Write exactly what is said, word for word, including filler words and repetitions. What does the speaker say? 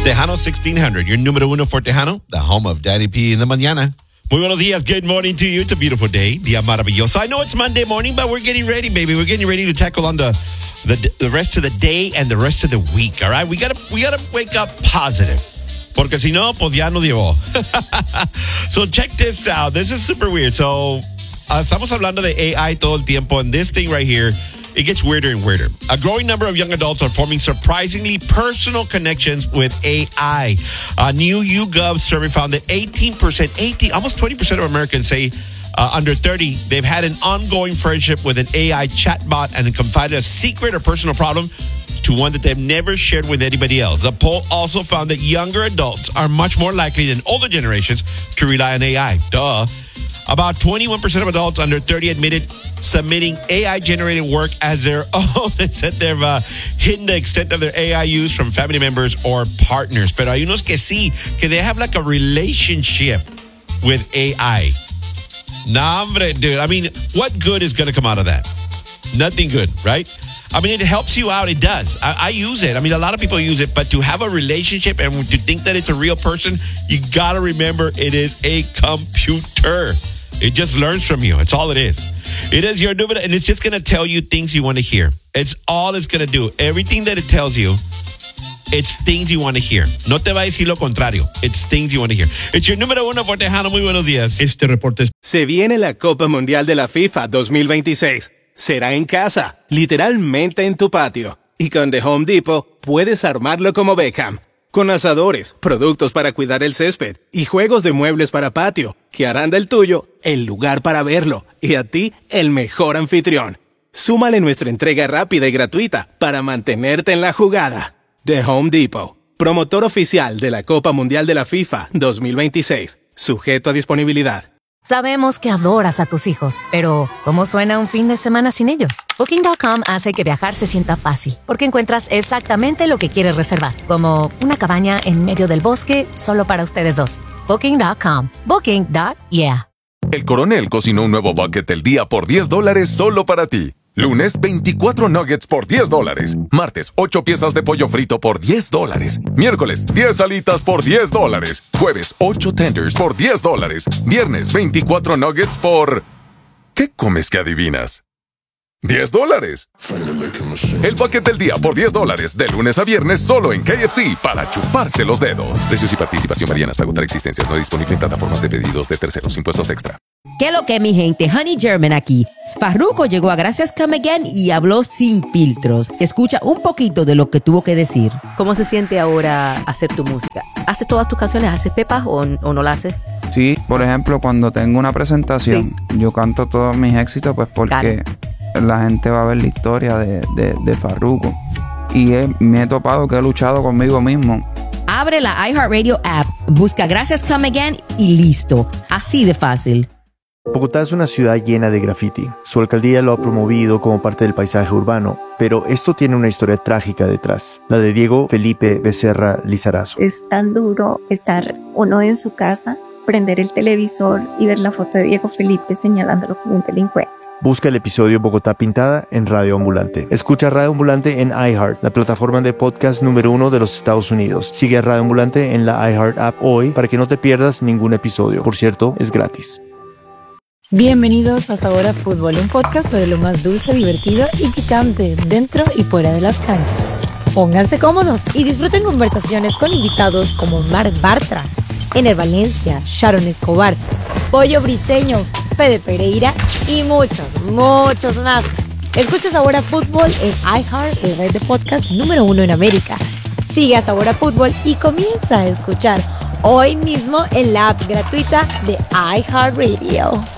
Tejano sixteen hundred, your número uno for Tejano, the home of Daddy P in the mañana. Muy buenos días. Good morning to you. It's a beautiful day. Día maravilloso. I know it's Monday morning, but we're getting ready, baby. We're getting ready to tackle on the the, the rest of the day and the rest of the week, all right? We gotta, we gotta wake up positive. Porque si no, pues ya no llevó. So check this out. This is super weird. So, uh, estamos hablando de A I todo el tiempo, and this thing right here, it gets weirder and weirder. A growing number of young adults are forming surprisingly personal connections with A I. A new YouGov survey found that eighteen percent, eighteen, almost twenty percent of Americans say uh, under thirty, they've had an ongoing friendship with an A I chatbot and confided a secret or personal problem to one that they've never shared with anybody else. The poll also found that younger adults are much more likely than older generations to rely on A I. Duh. About twenty-one percent of adults under thirty admitted submitting A I-generated work as their own and said they've uh, hidden the extent of their A I use from family members or partners. Pero hay unos que sí, que they have like a relationship with A I. Nah, hombre, dude. I mean, what good is going to come out of that? Nothing good, right? I mean, it helps you out. It does. I, I use it. I mean, a lot of people use it. But to have a relationship and to think that it's a real person, you got to remember it is a computer. It just learns from you. It's all it is. It is your número, and it's just going to tell you things you want to hear. It's all it's going to do. Everything that it tells you, it's things you want to hear. No te va a decir lo contrario. It's things you want to hear. It's your número uno for Tejano. Muy buenos días. Este reporte es... Se viene la Copa Mundial de la FIFA dos mil veintiséis. Será en casa, literalmente en tu patio. Y con The Home Depot puedes armarlo como Beckham. Con asadores, productos para cuidar el césped y juegos de muebles para patio, que harán del tuyo el lugar para verlo y a ti el mejor anfitrión. Súmale nuestra entrega rápida y gratuita para mantenerte en la jugada. The Home Depot, promotor oficial de la Copa Mundial de la FIFA dos mil veintiséis, sujeto a disponibilidad. Sabemos que adoras a tus hijos, pero ¿cómo suena un fin de semana sin ellos? Booking punto com hace que viajar se sienta fácil, porque encuentras exactamente lo que quieres reservar, como una cabaña en medio del bosque solo para ustedes dos. Booking punto com. Booking. Yeah. El Coronel cocinó un nuevo bucket del día por diez dólares solo para ti. Lunes, veinticuatro nuggets por diez dólares. Martes, ocho piezas de pollo frito por diez dólares. Miércoles, diez alitas por diez dólares. Jueves, ocho tenders por diez dólares. Viernes, veinticuatro nuggets por... ¿Qué comes que adivinas? diez dólares. El bucket del día por diez dólares. De lunes a viernes solo en K F C para chuparse los dedos. Precios y participación varían hasta agotar existencias. No disponible en plataformas de pedidos de terceros. Impuestos extra. ¿Qué lo que, mi gente? Honey German aquí. Farruko llegó a Gracias Come Again y habló sin filtros. Escucha un poquito de lo que tuvo que decir. ¿Cómo se siente ahora hacer tu música? ¿Haces todas tus canciones? ¿Haces pepas o, o no la haces? Sí, por ejemplo, cuando tengo una presentación, sí, yo canto todos mis éxitos pues porque claro, la gente va a ver la historia de, de, de Farruko. Y he, me he topado que he luchado conmigo mismo. Abre la iHeartRadio app, busca Gracias Come Again y listo. Así de fácil. Bogotá es una ciudad llena de graffiti. Su alcaldía lo ha promovido como parte del paisaje urbano, pero esto tiene una historia trágica detrás, la de Diego Felipe Becerra Lizarazo. Es tan duro estar uno en su casa, prender el televisor y ver la foto de Diego Felipe señalándolo como un delincuente. Busca el episodio Bogotá Pintada en Radio Ambulante. Escucha Radio Ambulante en iHeart, la plataforma de podcast número uno de los Estados Unidos. Sigue a Radio Ambulante en la iHeart app hoy para que no te pierdas ningún episodio. Por cierto, es gratis. Bienvenidos a Sabor a Fútbol, un podcast sobre lo más dulce, divertido y picante dentro y fuera de las canchas. Pónganse cómodos y disfruten conversaciones con invitados como Marc Bartra, Ener Valencia, Sharon Escobar, Pollo Briseño, Fede Pereira y muchos, muchos más. Escucha Sabor a Fútbol en iHeart, la red de podcast número uno en América. Sigue a Sabor a Fútbol y comienza a escuchar hoy mismo en la app gratuita de iHeartRadio.